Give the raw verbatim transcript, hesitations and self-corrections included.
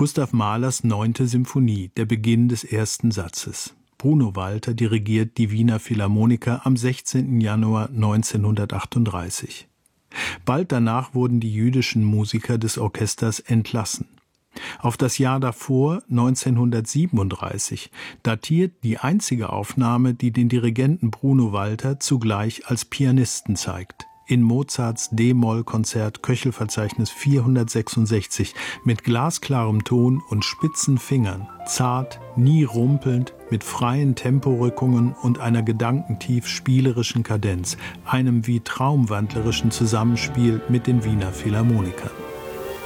Gustav Mahlers neunte Symphonie, der Beginn des ersten Satzes. Bruno Walter dirigiert die Wiener Philharmoniker am sechzehnten Januar neunzehnhundertachtunddreißig. Bald danach wurden die jüdischen Musiker des Orchesters entlassen. Auf das Jahr davor, neunzehnhundertsiebenunddreißig, datiert die einzige Aufnahme, die den Dirigenten Bruno Walter zugleich als Pianisten zeigt. In Mozarts D-Moll-Konzert Köchelverzeichnis vierhundertsechsundsechzig mit glasklarem Ton und spitzen Fingern, zart, nie rumpelnd, mit freien Temporückungen und einer gedankentief spielerischen Kadenz, einem wie traumwandlerischen Zusammenspiel mit den Wiener Philharmonikern.